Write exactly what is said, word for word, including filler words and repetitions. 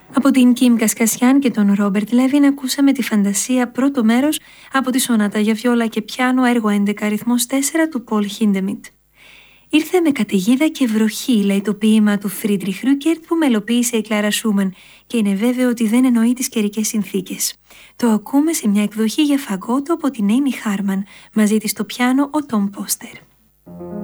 Από την Κιμ Κασκασιάν και τον Ρόμπερτ Λέβιν ακούσαμε τη φαντασία πρώτο μέρος από τη σονάτα για βιόλα και πιάνο έργο έντεκα αριθμός τέσσερα του Πολ Χίντεμιτ. Ήρθε με καταιγίδα και βροχή, λέει το ποίημα του Φρίντριχ Ρούκερτ που μελοποίησε η Κλάρα Σούμαν και είναι βέβαιο ότι δεν εννοεί τις καιρικές συνθήκες. Το ακούμε σε μια εκδοχή για φαγότο από την Έιμι Χάρμαν, μαζί της στο πιάνο ο Τόμ Πόστερ.